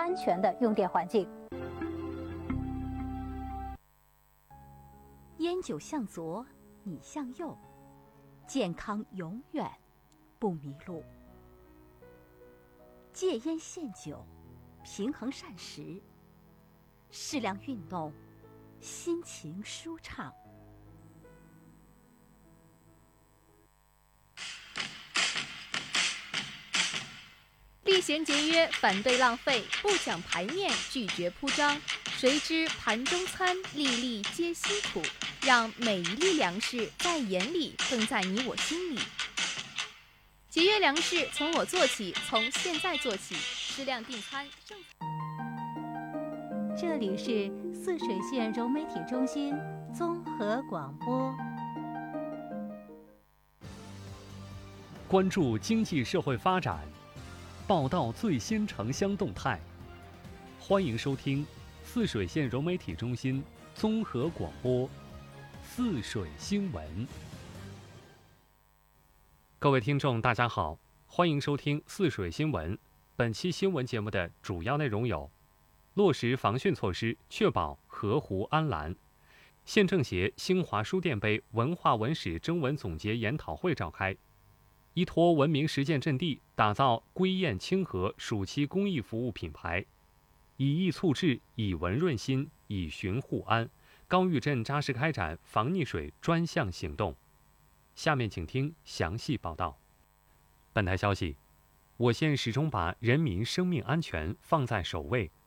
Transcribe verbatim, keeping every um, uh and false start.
安全的用电环境。 烟酒向左，你向右，健康永远不迷路。戒烟限酒，平衡膳食，适量运动，心情舒畅。 避嫌节约，反对浪费，不讲排面，拒绝铺张。谁知盘中餐，粒粒皆辛苦。让每一粒粮食在眼里，更在你我心里。节约粮食从我做起，从现在做起，适量订餐。 这里是泗水县融媒体中心综合广播。 关注经济社会发展，报道最新城乡动态。欢迎收听泗水县融媒体中心综合广播泗水新闻。各位听众大家好，欢迎收听泗水新闻。本期新闻节目的主要内容有：落实防汛措施，确保河湖安澜；县政协兴华书店杯文化文史征文总结研讨会召开；依托文明实践阵地，打造归雁清河暑期公益服务品牌；以疫促治，以文润心，以循护安。高峪镇扎实开展防溺水专项行动。下面请听详细报道。本台消息，我县始终把人民生命安全放在首位，